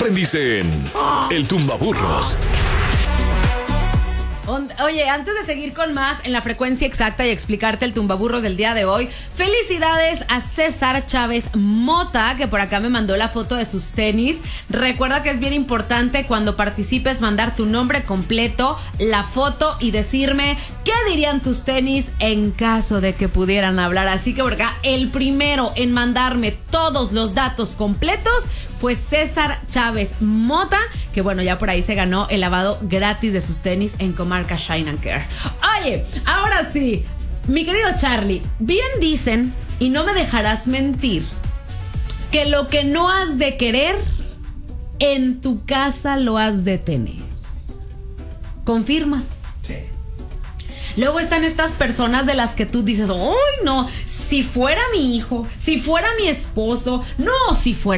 aprendiz en El Tumbaburros. Oye, antes de seguir con más en la frecuencia exacta y explicarte el tumbaburros del día de hoy, felicidades a César Chávez Mota, que por acá me mandó la foto de sus tenis. Recuerda que es bien importante cuando participes mandar tu nombre completo, la foto y decirme qué dirían tus tenis en caso de que pudieran hablar. Así que por acá el primero en mandarme todos los datos completos fue César Chávez Mota, que bueno, ya por ahí se ganó el lavado gratis de sus tenis en comarca Shine and Care. Oye, ahora sí, mi querido Charlie, bien dicen, y no me dejarás mentir, que lo que no has de querer, en tu casa lo has de tener. ¿Confirmas? Sí. Luego están estas personas de las que tú dices, ¡ay, no! Si fuera mi hijo, si fuera mi esposo, no, si fuera